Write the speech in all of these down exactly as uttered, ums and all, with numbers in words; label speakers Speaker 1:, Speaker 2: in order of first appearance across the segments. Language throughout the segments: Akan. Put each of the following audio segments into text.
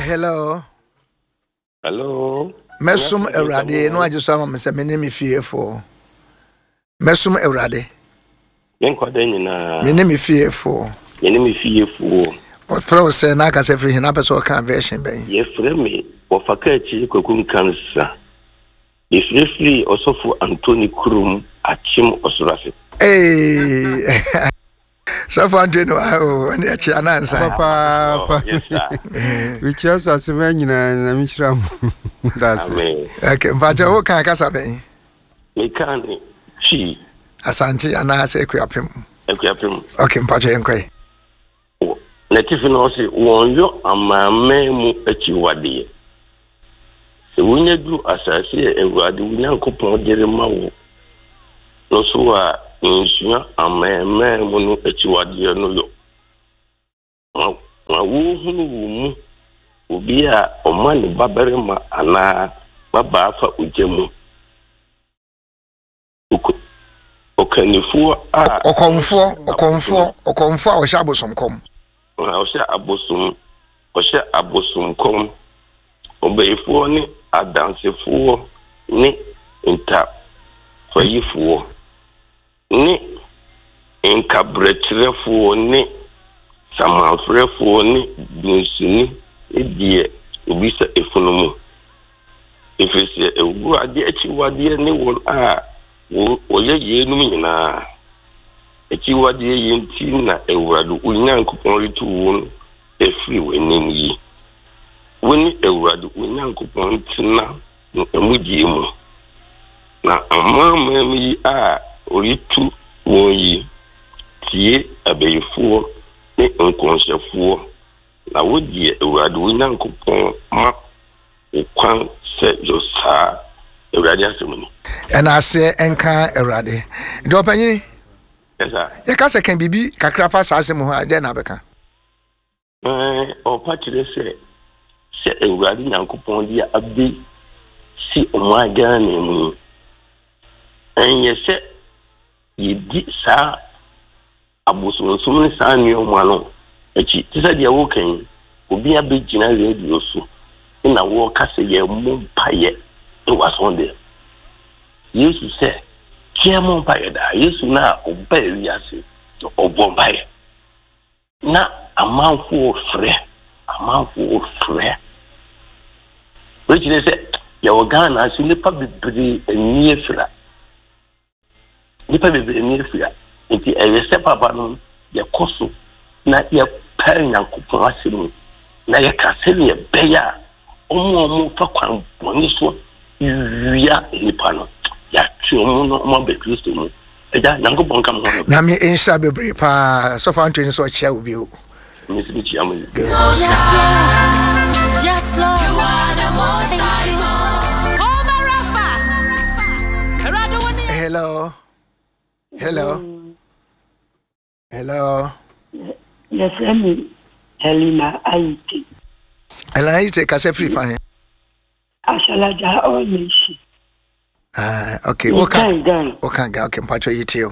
Speaker 1: Hello.
Speaker 2: Hello.
Speaker 1: Mesum Erade, no, I just saw my name fear for Mesum Erade.
Speaker 2: Yankodena.
Speaker 1: My name is fear for.
Speaker 2: My name is fear for.
Speaker 1: What throw say, Nakas every episode conversion, bay.
Speaker 2: Yes, Remy, or Fakati, Cocoon cancer. If you free also for Anthony Krum at Chim Osrafi.
Speaker 1: Hey. So far, you know, and yet you answer.
Speaker 3: Papa,
Speaker 2: yes, sir.
Speaker 3: We just as a man, and I'm sure that's
Speaker 2: it.
Speaker 1: Okay, but you can't casabe.
Speaker 2: Me can't. She.
Speaker 1: Asante, and I say, Equiapim.
Speaker 2: Equiapim.
Speaker 1: Okay, Pacha and Quay.
Speaker 2: Native Norsi, one yo, and my memo at you, what dear. The winner do as I say, and we are doing Uncle Ponderimo. No, so I. Insua ama ma mu no echiwade no yo ma wo hunu mu obi a oma ne babere ma ana baba afa ujemu okanifu a
Speaker 1: okonfo okonfo okonfo a ohya abosom kom
Speaker 2: ohya abosom ohya abosom kom obeifo ni adansefo ni inta fayifo ni inkabretrefo ni samanfrefo ni dunsini edie obisa efunumu efese ewu ade echiwade ni won a wo ye yenum nyina echiwade yenti na ewuradu unyankopon ritu won efri wenim yi woni ewuradu unyankopon tina no emudie mu na amama mi a oritu woyi tie abeyifuo ne nkonhyefuo na wodie ewurade wonyankopon ma ukwan se josa ewurade asemuni
Speaker 1: ena se enka ewurade do panyi
Speaker 2: esa
Speaker 1: ye ka se kan bibi kakra fa saase mu ha de na beka
Speaker 2: eh o patire se se ewurade nyankopon dia abi si omaga na mu enye se yedi sa abosunsun ni sa ni o mano echi tisa dia wo kan obi abegina radio so na wo kase ye mompaye e wasonde yesu se kia mompaye da yesu na obaye wiase obompaye na amanfo frɛ amanfo frɛ wechi se ya wogana so nipa bibiri enie fra nipa bebe ni efia nti eye se papa no ye koso na ye pa nyankopon asemu na ye kase ne beya omo omo fa kwan boni so yuya nipa no ya tuomo no mo be Kristo mu eja nyankopon kam ho
Speaker 1: na me insha bebre pa so fa ntwe so chia obi o
Speaker 2: mi se chi amu
Speaker 4: yes Lord you are the most high over Rafa
Speaker 1: hello Hello. Hello.
Speaker 5: Yes, I'm Helena Aiti.
Speaker 1: Helena Aiti, can I free fine?
Speaker 5: Ashalaja Onishi.
Speaker 1: Ah, okay. Okay. Okay, okay. Pacho yitio.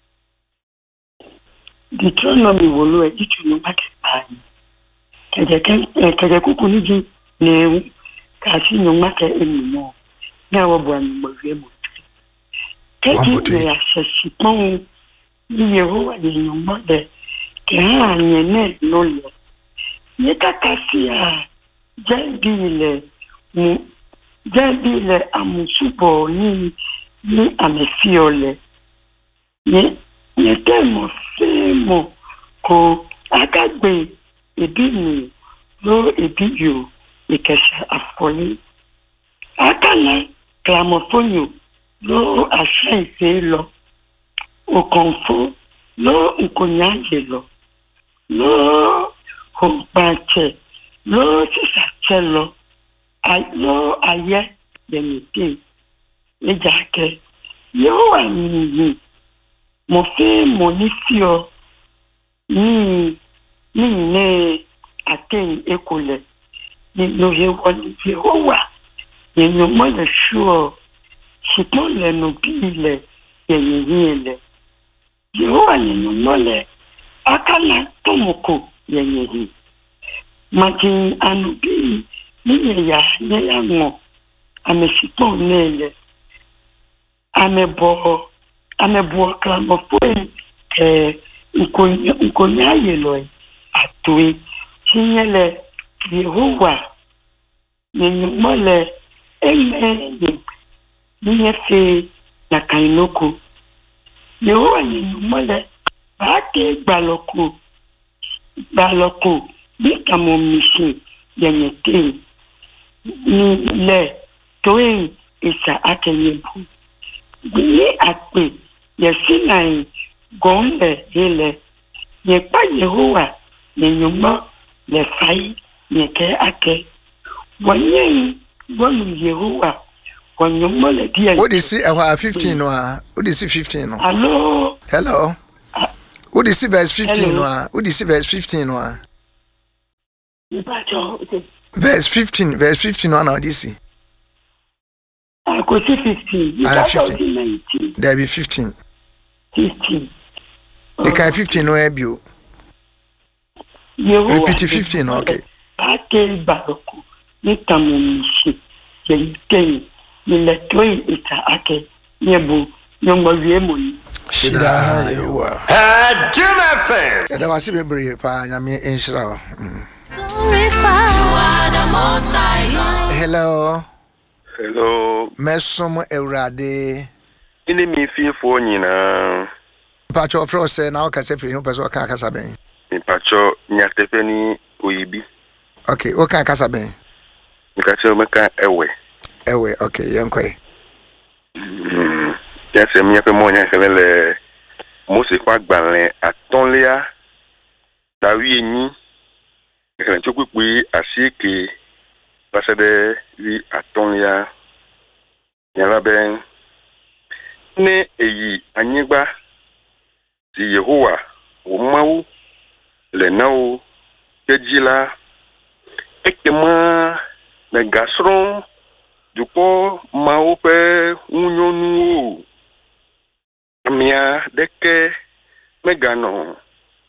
Speaker 5: Deuteronomy wolo e itu no make pan. Kaje kan kaje kuku ni ji ne kasi no make enu. Na wo bo an mo wie mo. Kaje ya sesipon ni Yehowa ni no mode. Ke ha nyene no le. Ye kakasi a jendile mu jendile amusupo ni ni amefiole. Ye ye temo semo ko akagbe ebini lo ebiyo ikesha afoli akala gramophone lo ashense lo okonfo lo nkonyaje lo lo hompache lo sisache lo lo aye yenite ejake yo ani mo fe monifio ni ni ne aten ekole ni no ye woni Yehowa ye no mo le sure sipo le no bile ye yele Yehowa ni no mo le akala tomoko ye yele Martin and be Nia, Yamo. I'm a shipon nele. I'm a bo, I'm a bo clam of way. Nkonya yellow. Atui, Chinyele, Yehovah. Mole, Amen. Niafe na kainoko. Yehovah ni mole. Bake baloko. Baloko. Bika mo mishi. Yanyete. Ni le. Toe isa ake yebu. Gwe akwe. Yesinai. Gombe hele. Yepa Yehovah. Yenyuma. Le fai. Yeke ake. Wanyi. Wanu Yehovah.
Speaker 1: What is it? Uh, fifteen or what is it? Fifteen or
Speaker 5: hello,
Speaker 1: hello. What is it? Verse fifteen or what is it? Verse fifteen or verse fifteen. Verse fifteen or now this.
Speaker 5: I could see fifteen.
Speaker 1: I have fifteen. There be fifteen.
Speaker 5: Fifteen.
Speaker 1: The kind fifteen no ebu. Repeat fifteen. Okay.
Speaker 5: Ake baroko. Nitamumishi. Yeyitei. Niletoi ita ake yebu nyombo yemuni
Speaker 1: shida yewa
Speaker 6: ah Jim F M
Speaker 1: kada wasi bebre pa nyame enshira hello
Speaker 2: hello
Speaker 1: mesom eurade
Speaker 2: ini mi fifo nyina
Speaker 1: pacho fro se na o ka se firi ho peso ka kasa ben
Speaker 2: mi pacho nyatefeni oyibi
Speaker 1: okay o ka kasa ben
Speaker 2: mi ka se o meka ewe
Speaker 1: ewe okay yankwe
Speaker 2: mm ya se mi ape mo nya se le mo se kwa gbanle atonlia dawi eni e kan chokupe asieke pasade wi atonlia yala ben ne eyi anyigba ti Yehovah o mawu le nawo kejila ekema na gasron duko mao pe unyonu mia deke megano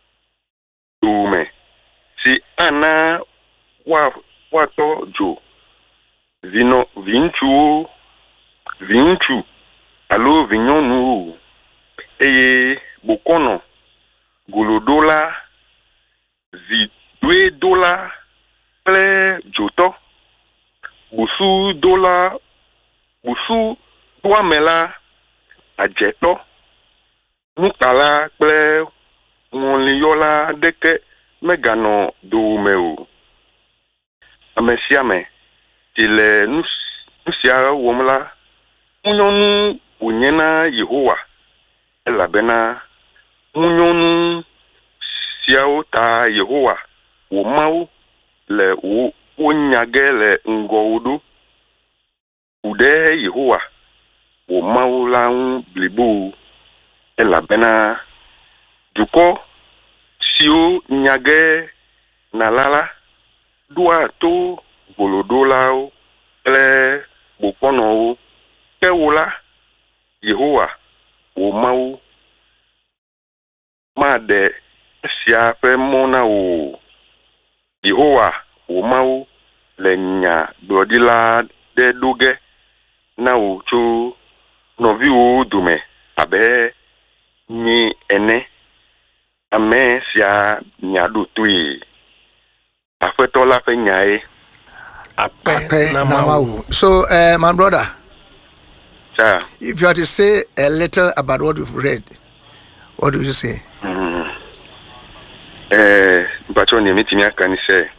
Speaker 2: tume si ana wa wato jo vino vinchu vinchu alo vinyonu eye bokono golodola zi dwe dola ple joto busu dola busu tuamela ajeto mukala ple wonliyola deke megano doumeo amesiame tile nus nusia womla unyonu unyena Yehovah elabena unyonu siaota Yehovah womau le wo onyage le ngoudu ude Yehovah womau la blibu elabena duko sio nyage nalala dua to bolodolao ele bokono kewola Yehovah womau made sia pe mona o Yehovah womau lenya brodila de doge na o cho novi o dume abe ni ene ame sia nyado tui afeto la fe nyae
Speaker 1: ape na mawu. So uh, my brother,
Speaker 2: sir,
Speaker 1: if you are to say a little about what we've read, what do you say?
Speaker 2: mm. eh bacho ni mitimi aka ni se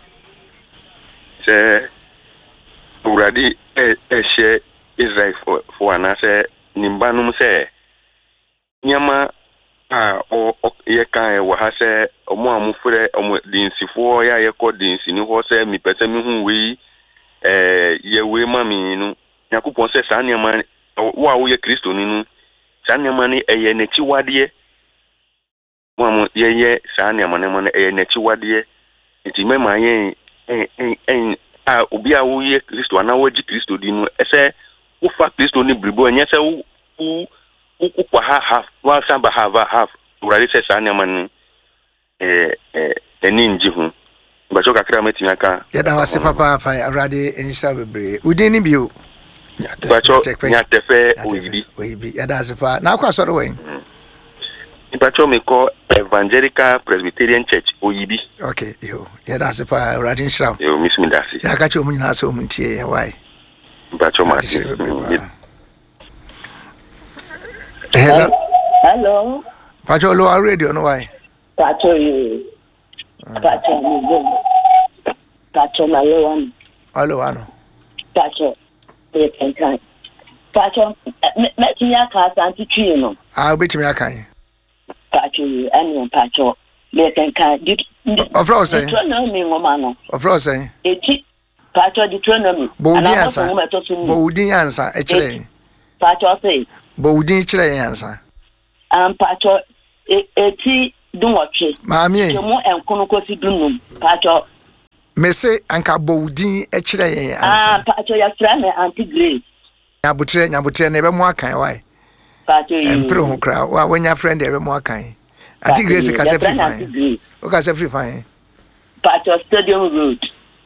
Speaker 2: se uradi e e she Israel for for anase nimbanum se nyama a o ye kan e wa ha se omo amufre omo dinsifo ya ye ko dinsi ni ho se mi pese mi hu we eh ye we mami nu yakupon se sa nyama wa wo ye Kristo ni nu sa nyama ni eye na chiwade mo ye ye sa nyama ne mo na eye na chiwade enti mema ye en en a obi a wo ye Kristo ana wo ji Kristo di nu ese wo fa Kristo ni bribo enye se wo wo kwa ha half wa samba have half urali se sa nyama ni eh eh eni nji hu bacho kakra metimi aka
Speaker 1: yɛda wase papa pa awurade nhya bebre udin ni bio
Speaker 2: bacho nya tefe oyibi
Speaker 1: oyibi yɛda wase pa na akwa sɔre wɛn
Speaker 2: bacho me ko Evangelical Presbyterian Church oyibi
Speaker 1: okay yo yɛda wase pa awurade nhya
Speaker 2: yo miss me dasi
Speaker 1: ya ka che omu nyina so omu ntie why
Speaker 2: bacho ma
Speaker 1: hello
Speaker 5: hello
Speaker 1: bacho lo radio no why
Speaker 5: bacho you bacho you bacho na lewan
Speaker 1: hello ano
Speaker 5: bacho e kan kan bacho me ti ya ka san ti twi no
Speaker 1: ah obetimi akan
Speaker 5: bacho you anu bacho me kan kan di
Speaker 1: of course eh
Speaker 5: no me ngoma no
Speaker 1: of course eh
Speaker 5: eti bacho di tronomy
Speaker 1: Bowdin ansa Bowdin ansa e kire
Speaker 5: bacho say
Speaker 1: Bowdin kire ansa
Speaker 5: am bacho eti dunwotwe
Speaker 1: maami e
Speaker 5: mo enkono kosi dunum bacho
Speaker 1: mese anka Bowdin e kire yen ansa
Speaker 5: ah bacho ya fra me anti grace
Speaker 1: nyabutre nyabutre na ebe mo akan why
Speaker 5: bacho yi
Speaker 1: empro ho kra wa wanya friend ebe mo akan anti grace ka se free fine o ka se free fine
Speaker 5: bacho stadium road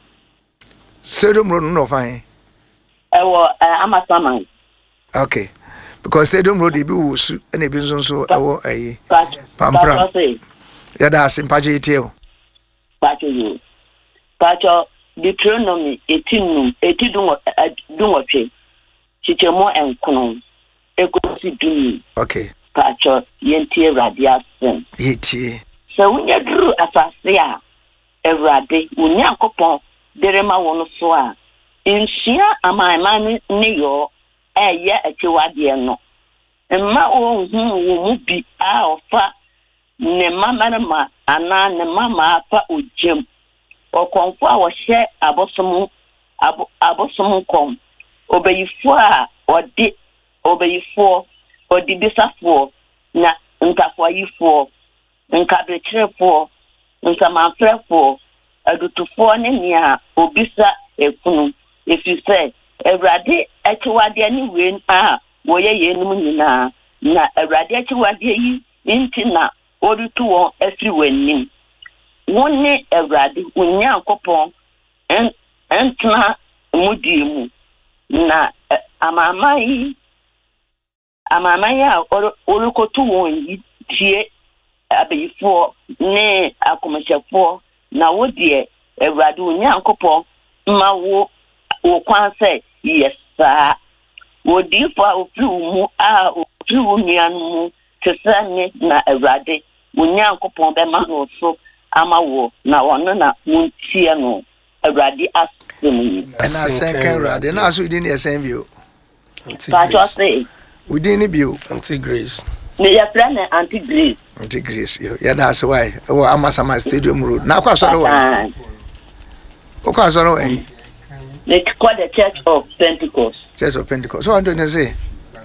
Speaker 1: stadium road no fine
Speaker 5: ewo amasaman
Speaker 1: okay because stadium road e bi wo su na e bi nso nso ewo ayi
Speaker 5: pampra
Speaker 1: ya da simpaje itie
Speaker 5: bacho yi bacho Deuteronomy eighteen eighteen dunwotwe chichemo enkono ekosi dumi
Speaker 1: okay
Speaker 5: bacho yentie radiation
Speaker 1: yetie
Speaker 5: so wunya duru asase a Ewrade wunya kopon derema wono so a insia amaama ne yo eye achiwade no emma wo hu wo mu bi a ofa ne mamarama ana ne mama apa ojem okonfo a wo hye abosom abosom kom obeyifo a odi obeyifo odi bisafo na nkafo yifo nkabrekrefo nkamanfrefo adutufo ne nia obisa ekunu efise Ewrade achiwade ni wen a woye yenum nyina na Ewrade achiwade yi nti na orutu won afri wanim wonne Ewrade wonya nkopon en entna mudimu na amama yi amama ya orukotu won yi tie abeyifo ne akomashafo na wodie Ewrade wonya nkopon ma wo wo kwanse yesa wodi fa ofri mu a ofri wo nuanu tsane na Ewrade wonya nkopon be ma no so ama wo na wono na wontie no Ewrade asem
Speaker 1: na senka Ewrade na so idi ne sen bio
Speaker 5: Pacho say
Speaker 1: udi ni bio
Speaker 3: Auntie Grace
Speaker 5: me ya plan Auntie Grace
Speaker 1: Auntie Grace yo ya da so why wo Amasama Stadium Road na kwa soro wa o kwa soro wa
Speaker 5: they call the Church of Pentecost.
Speaker 1: Church of Pentecost. So what do you say?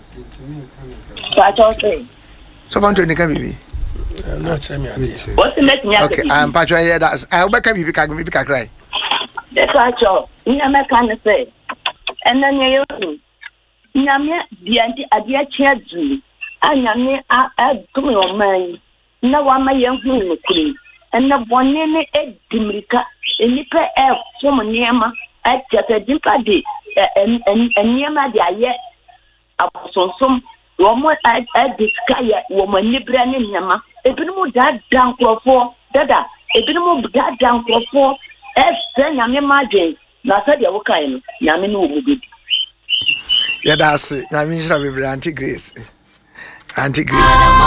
Speaker 5: Pacho say.
Speaker 1: So what do you can be?
Speaker 3: I'm not sure me.
Speaker 5: What's the next thing?
Speaker 1: Okay, I'm Pacho here. That's I will can be can be can cry.
Speaker 5: The Pacho. Nyame can say. And then you Nyame dianti adia chiazu. Anyame a a come your man. Na wa ma yen hu no kuri. And na bonne ne edimrika. Enipa e fom niema. Achata dimpa de en en niema de aye abosonsom wo mo adikaya wo manibra ne niema ebinumu da dankrofo dada ebinumu da dankrofo e se nyame magen na sa de wo kai no nyame no wo mugudi
Speaker 1: ya da se nyame nhira bebre Auntie Grace Auntie Grace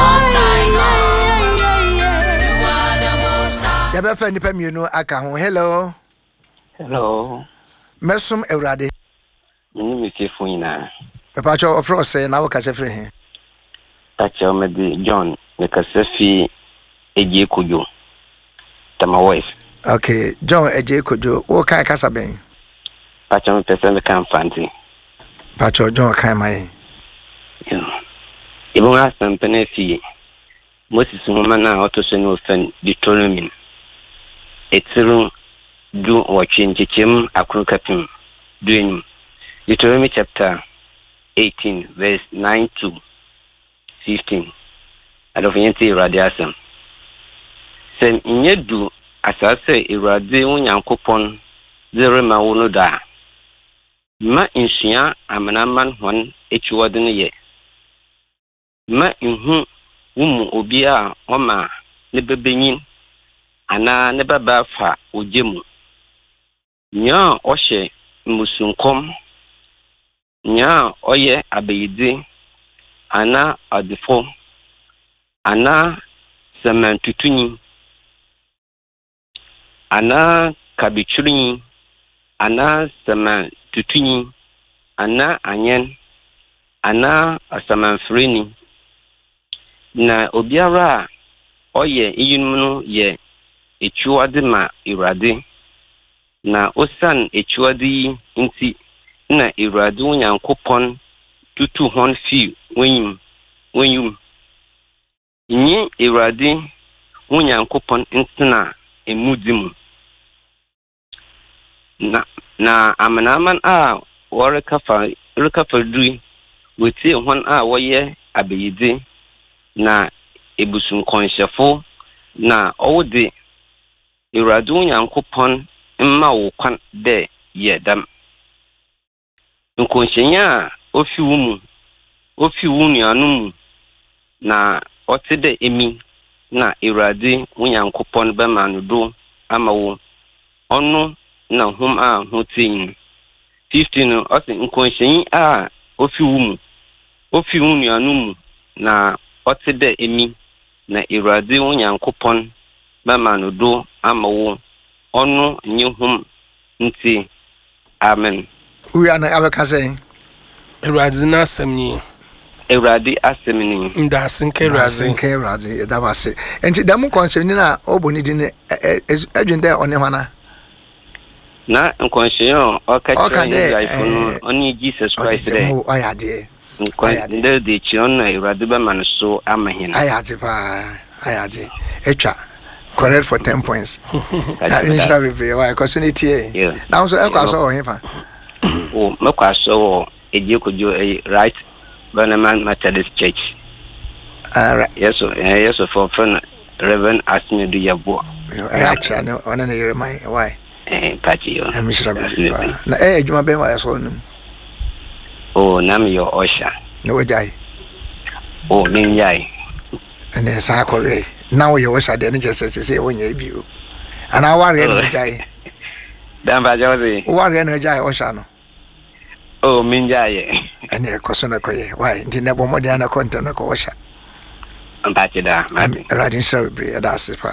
Speaker 1: ya be fa nipa mienu aka ho hello
Speaker 7: hello
Speaker 1: mesum Ewrade
Speaker 7: ni mi se fun ina
Speaker 1: papa cho of course say na wo ka se free he
Speaker 7: tacho me di John me ka se fi eje kojo tama wife
Speaker 1: okay John eje kojo wo kan kasa ben
Speaker 7: tacho me pese me kan fanti
Speaker 1: pacho John kan mai
Speaker 7: ibon asan pene fi Moses mama na otoso no fen Deuteronomy etiru do watching chim akrokapim doing Deuteronomy chapter eighteen verse nine to fifteen. I don't think it's radiation. Sen inyedu asase Awurade wo Nyankopɔn zere ma wo no da ma insua amanaman hon echiwode no ye ma inhu wo mu obi a oma ne bebenyin ana ne baba fa ojemu nya ohye musunkom nya oye abeyide ana adifo ana samantutunyi ana kabichuri ana samantutunyi ana anyen ana asamanfreni na obiara oye iyinmu no ye echuade ma Awurade na osan echuade nti na Awurade wo Nyankopɔn tutu hon fi wenyim wenyum nyi Awurade wo Nyankopɔn ntena emudimu na na amanaman a worekafa rekafa dui wetie hon a woye abeyide na ebusun konshefo na owde Awurade wo Nyankopɔn mma wo kwan de yedam nkonshenya ofi wo mu ofi wo nuanu mu na otede emi na Awurade wo Nyankopɔn be manudo ama wo onu na hum a hotin fifteen osi nkonshenyi a ofi wo mu ofi wo nuanu mu na otede emi na Awurade wo Nyankopɔn be manudo ama wo onu nyihum nti amen.
Speaker 1: We are na abeka say
Speaker 8: Awurade na asemni
Speaker 7: Awurade asemni
Speaker 8: nda asenke Awurade
Speaker 1: asenke Awurade da wase enti dam konshenyi na oboni di ne adwende one hwana
Speaker 7: na nkonshenyi o ka chere iPhone oni Jesus Christ dey
Speaker 1: o ayade
Speaker 7: nkonshenyi de chion na Awurade be man so amahina
Speaker 1: ayade pa ayade etwa correct for ten points. That means that we pray. Why? Because you need to. Now, so I saw him.
Speaker 7: Oh, my question is, you could do a right, Bernaman Methodist Church.
Speaker 1: All right.
Speaker 7: Yes, sir. Yes, sir. For friend, Reverend asked me to do your book.
Speaker 1: Actually, I know. I know you remind why.
Speaker 7: Eh, Patty.
Speaker 1: I'm miserable. Na eh, you remember what I saw him?
Speaker 7: Oh, name your Osha.
Speaker 1: No, Jai.
Speaker 7: Oh, Min Jai.
Speaker 1: And then Sakore. Now you wish I didn't just say when you view. And I worry no Jai.
Speaker 7: Damba Josie.
Speaker 1: Worry no Jai Oshano.
Speaker 7: Oh, Minjay.
Speaker 1: And a cosona coy. Why? Did never more than a content of Osha.
Speaker 7: I'm patched down.
Speaker 1: I'm riding Shelby. That's it.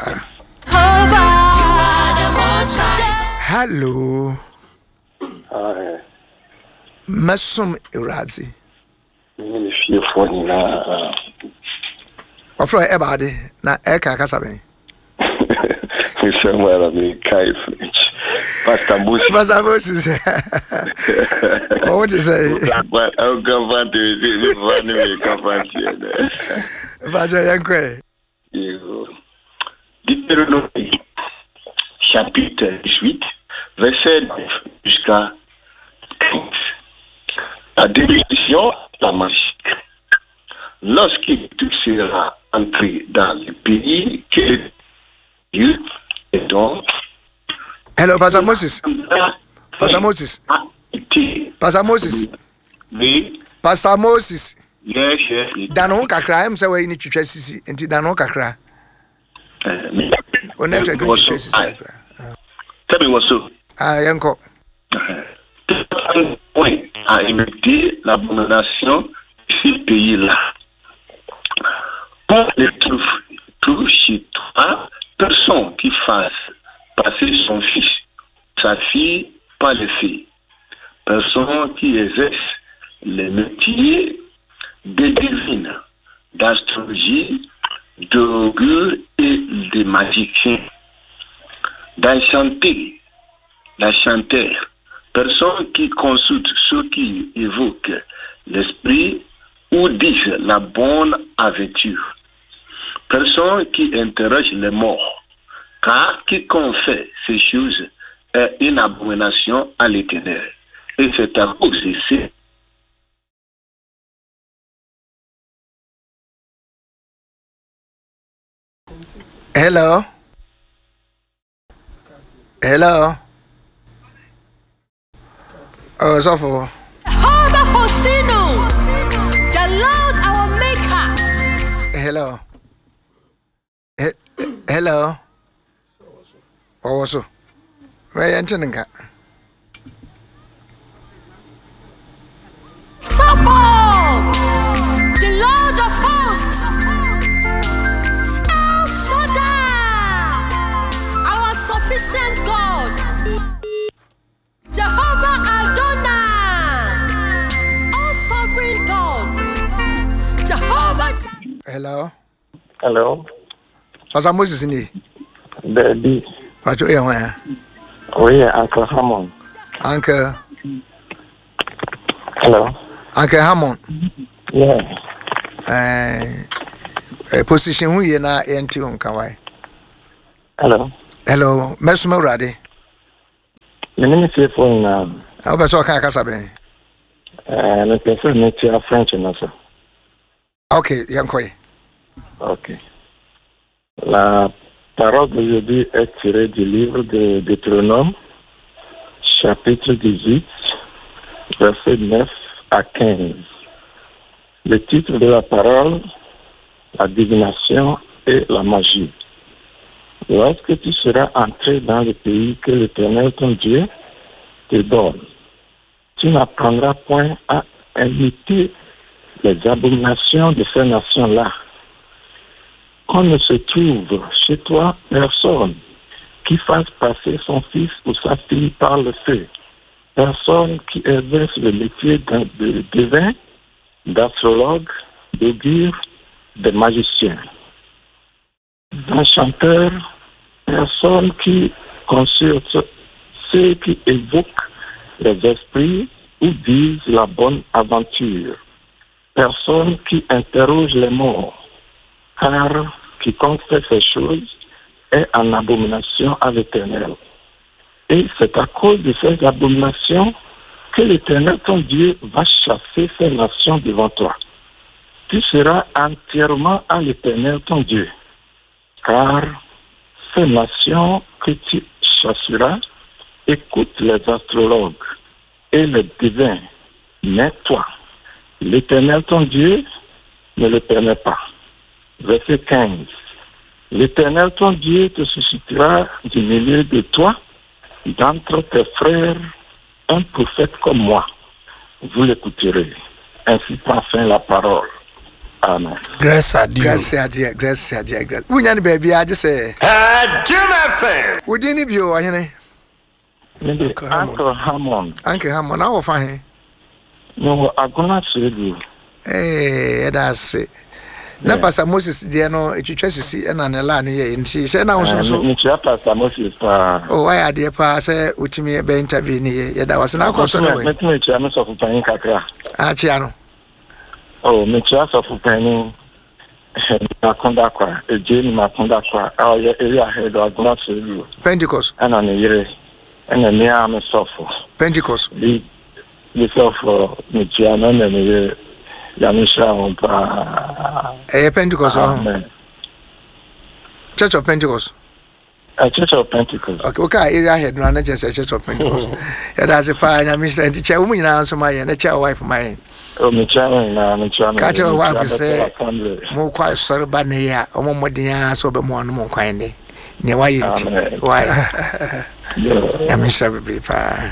Speaker 1: Hello.
Speaker 2: Hi.
Speaker 1: Masum Irazi.
Speaker 2: If you're funny, uh,
Speaker 1: Ofro ebade na eka kasabe.
Speaker 2: Somewhere I mean Kai French. Pastor Moses.
Speaker 1: Pastor Moses. What you say?
Speaker 2: But I'll go back to the funny way come back here.
Speaker 1: Pastor Yankwe.
Speaker 2: You Deutéronome chapitre dix-huit verset neuf jusqu'à quinze. La démolition la marche. Lorsqu'il sera entré dans le pays que Dieu est donc.
Speaker 1: Hello, Pastor Moses. Pastor Moses. Pastor Moses.
Speaker 2: Oui.
Speaker 1: Pastor Moses.
Speaker 2: Yes, yes.
Speaker 1: Danon kakra, em se we ni twetwa sisi, enti danon kakra.
Speaker 2: Eh.
Speaker 1: O network twetwa sisi kakra.
Speaker 2: Tell me what's up.
Speaker 1: Ah, yanko.
Speaker 2: Point à imiter l'abomination de ce pays-là. On les trouve tous chez toi, personne qui fasse passer son fils, sa fille, par les filles. Personne qui exerce les métiers de devine, d'astrologie, d'augure et de magicien, d'enchanter, d'enchanteur. Personne qui consulte ceux qui évoquent l'esprit ou disent la bonne aventure. Personne qui interroge les morts, car quiconque fait ces choses est une abomination à l'Éternel. Et c'est à cause de ces
Speaker 1: Hello. Hello. Oh, so for.
Speaker 4: Jehovah Hosinu, the Lord our Maker.
Speaker 1: Hello. He, hello. Oh, so. Where are you entering?
Speaker 4: Sabbath, the Lord of hosts. El Shaddai, our sufficient God. Jehovah Adonai, our sovereign God. Jehovah.
Speaker 1: Hello.
Speaker 2: Hello.
Speaker 1: Pastor Moses in here.
Speaker 2: Baby.
Speaker 1: What you here?
Speaker 2: Oh yeah, Uncle Hammond.
Speaker 1: Uncle.
Speaker 2: Hello.
Speaker 1: Uncle Hammond.
Speaker 2: Yeah.
Speaker 1: Uh, position who you na enti on kawai.
Speaker 2: Hello.
Speaker 1: Hello, Mesuma Radi.
Speaker 2: My name is Yefo na.
Speaker 1: I hope so kan kasa ben.
Speaker 2: Eh, me person me tia French na so.
Speaker 1: Okay, yankoi.
Speaker 2: OK. La parole d'aujourd'hui est tirée du livre de Deutéronome, chapitre dix-huit, versets neuf à quinze. Le titre de la parole, la divination et la magie. Lorsque tu seras entré dans le pays que l'Éternel ton Dieu te donne, tu n'apprendras point à imiter les abominations de ces nations-là. Qu'on ne se trouve chez toi personne qui fasse passer son fils ou sa fille par le feu, personne qui exerce le métier de devin, d'astrologue, d'augure, de magicien, d'enchanteur, personne qui consulte ceux qui évoquent les esprits ou disent la bonne aventure, personne qui interroge les morts, car quiconque fait ces choses est en abomination à l'Éternel. Et c'est à cause de ces abominations que l'Éternel ton Dieu va chasser ces nations devant toi. Tu seras entièrement à l'Éternel ton Dieu, car ces nations que tu chasseras écoutent les astrologues et les devins, mais toi, l'Éternel ton Dieu, ne le permet pas. Verset quinze. L'Éternel ton Dieu te suscitera du milieu de toi, d'entre tes frères, un prophète comme moi. Vous l'écouterez. Ainsi prend fin la parole. Amen.
Speaker 8: Grâce à Dieu.
Speaker 1: Grâce à Dieu. Grâce à Dieu. Grâce. Où y a une baby, I just say.
Speaker 6: Uh, Jim F M.
Speaker 1: Où did you bio, Ayane?
Speaker 2: Uncle Hammond.
Speaker 1: Uncle Hammond, I will find him.
Speaker 2: No, I'm gonna say you.
Speaker 1: Hey, that's it. Na Pastor Moses dear no etwetwa sisi na na la no ye nti se na won so
Speaker 2: Me twa Pastor Moses pa.
Speaker 1: Oh why ade pa se utimi be interview ni ye da was na koso no we.
Speaker 2: Me twa twa me so fupan kakra.
Speaker 1: Ah chia no.
Speaker 2: Oh me twa so fupan na konda kwa e je ni ma konda kwa. Ah ye area head of God's review.
Speaker 1: Pentecost.
Speaker 2: Ana ne yire. Ana me am so for.
Speaker 1: Pentecost.
Speaker 2: Di di so for me twa na ne ye. Yamisha on pa.
Speaker 1: Eh Pentecost.
Speaker 2: Amen.
Speaker 1: Church of Pentecost.
Speaker 2: A Church of Pentecost.
Speaker 1: Okay, okay, area head no na just Church of Pentecost. Yeah, that's a fire Yamisha and chair woman na so my na chair wife my.
Speaker 2: Oh me chair na me chair.
Speaker 1: Catch your wife say mo kwa sorry ba na ya omo modin ya so be mo no mo kwan de. Ne why it? Why? Yamisha be pa.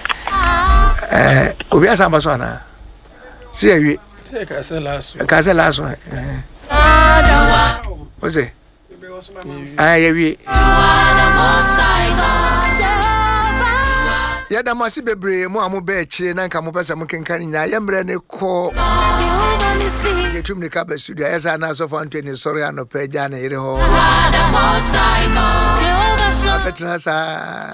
Speaker 1: Eh, obi asamba so na. See you.
Speaker 8: Kase last one.
Speaker 1: Kase last one. What's it? Ah, yeah, we. Yeah, the massive baby, more amu beche, nanka mo pesa mo kenkan nya yemre ne ko. Ye tum ne ka be studio esa na so for Anthony sorry ano peja na ire ho. Petra sa.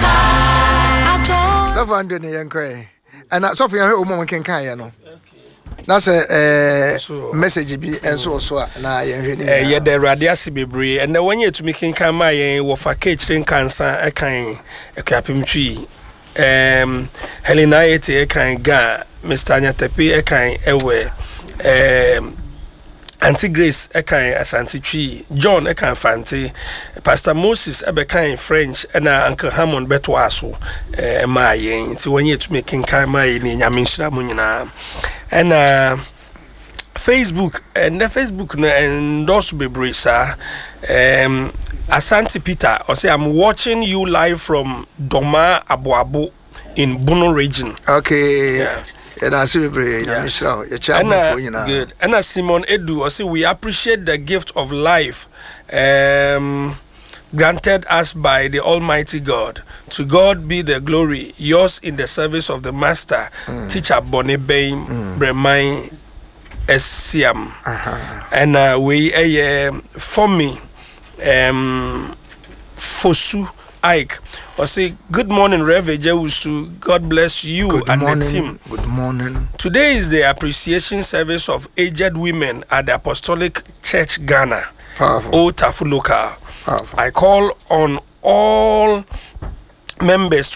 Speaker 1: So for Anthony yankwe. Ana so for yan o mo kenkan ya no. That's a uh, message be and so so na yen
Speaker 8: eh ye the radiasi bebre and the one ye to me kenkan ma yen wo fa catering cancer e kan e kwapem twi um Helena ete e kan ga Mister Anyatepe e kan ewe um Auntie Grace ekan Asante Twi, John ekan Fante, Pastor Moses ebekan French, and Uncle Hammond beto aso eh ma yen nti wonye to making kan ma yen nyame nhira mu nyina. And uh Facebook and the Facebook no endorse bebre sa um Asante Peter or say I'm watching you live from Doma Aboabo in Bono region.
Speaker 1: Okay.
Speaker 8: Yeah.
Speaker 1: And I see you,
Speaker 8: Yeah.
Speaker 1: yeah.
Speaker 8: Good. And as Simon Edu, I say we appreciate the gift of life um, granted us by the Almighty God. To God be the glory, yours in the service of the Master, mm. Teacher Bonnie Bain, mm. Bremai Siam. Uh-huh. And uh, we, uh, for me, um, Fosu Ike. I say, good morning, Reverend Jewusu. God bless you
Speaker 1: good
Speaker 8: and
Speaker 1: morning,
Speaker 8: the team.
Speaker 1: Good morning.
Speaker 8: Today is the appreciation service of aged women at the Apostolic Church Ghana,
Speaker 1: Powerful.
Speaker 8: Old Tafu Local.
Speaker 1: Powerful.
Speaker 8: I call on all members